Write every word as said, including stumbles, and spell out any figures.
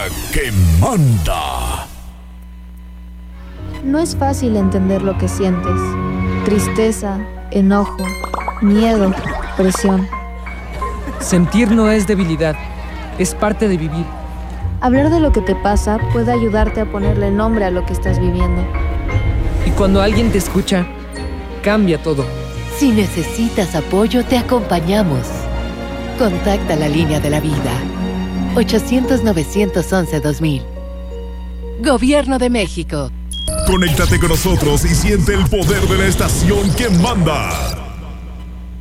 La que manda. No es fácil entender lo que sientes. Tristeza, enojo, miedo, presión. Sentir no es debilidad, es parte de vivir. Hablar de lo que te pasa puede ayudarte a ponerle nombre a lo que estás viviendo. Y cuando alguien te escucha, cambia todo. Si necesitas apoyo, te acompañamos. Contacta la línea de la vida. ochocientos, novecientos once, dos mil. Gobierno de México. Conéctate con nosotros y siente el poder de la estación que manda.